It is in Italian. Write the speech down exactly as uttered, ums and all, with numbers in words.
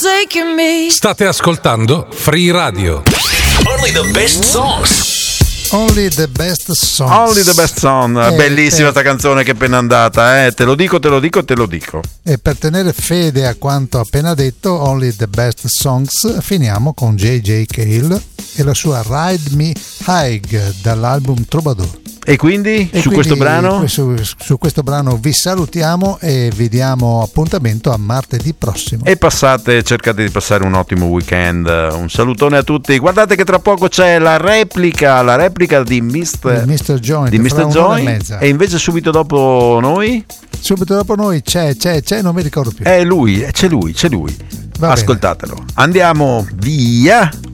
forsaken me. State ascoltando Free Radio. Only the best songs. Only the best songs. Only the best song. Eh, Bellissima eh. sta canzone che è appena andata, eh. Te lo dico, te lo dico, te lo dico. E per tenere fede a quanto appena detto, Only the Best Songs, finiamo con J J Cale e la sua Ride Me High dall'album Troubadour. E quindi E su quindi questo brano? Su, su questo brano vi salutiamo e vi diamo appuntamento a martedì prossimo. E passate, cercate di passare un ottimo weekend. Un salutone a tutti. Guardate che tra poco c'è la replica, la replica di mister mister Joint, di mister fra un'ora e Joint. mezza. E invece subito dopo noi? Subito dopo noi c'è, c'è, c'è, non mi ricordo più. È lui, c'è lui, c'è lui. Va Ascoltatelo. Bene. Andiamo via.